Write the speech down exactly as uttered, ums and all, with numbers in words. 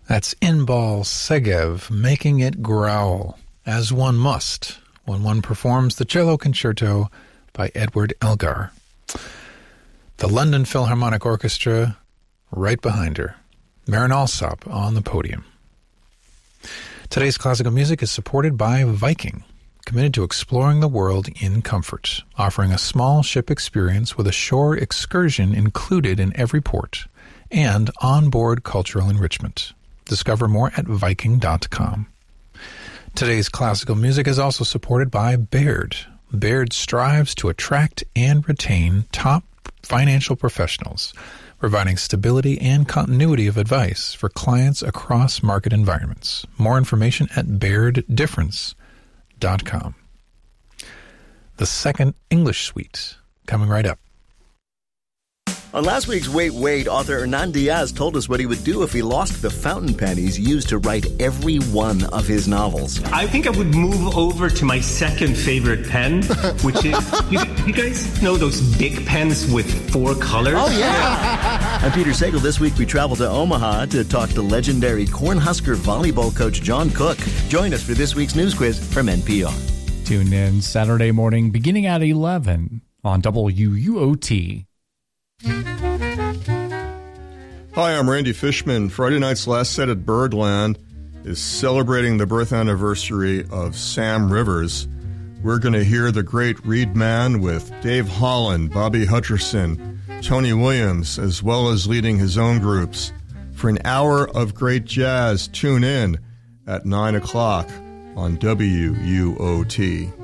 That's Inbal Segev, Making It Growl, as one must when one performs the cello concerto by Edward Elgar. The London Philharmonic Orchestra right behind her. Marin Alsop on the podium. Today's classical music is supported by Viking, committed to exploring the world in comfort, offering a small ship experience with a shore excursion included in every port, and onboard cultural enrichment. Discover more at Viking dot com. Today's classical music is also supported by Baird. Baird strives to attract and retain top financial professionals, providing stability and continuity of advice for clients across market environments. More information at baird difference dot com. The second English suite, coming right up. On last week's Wait, Wait, author Hernan Diaz told us what he would do if he lost the fountain pen he's used to write every one of his novels. I think I would move over to my second favorite pen, which is, you, you guys know those big pens with four colors? Oh, yeah. I'm Peter Sagal. This week we travel to Omaha to talk to legendary Cornhusker volleyball coach John Cook. Join us for this week's news quiz from N P R. Tune in Saturday morning beginning at eleven on W U O T. Hi, I'm Randy Fishman. Friday night's last set at Birdland is celebrating the birth anniversary of Sam Rivers. We're going to hear the great Reed Man with Dave Holland, Bobby Hutcherson, Tony Williams, as well as leading his own groups. For an hour of great jazz, tune in at nine o'clock on W U O T.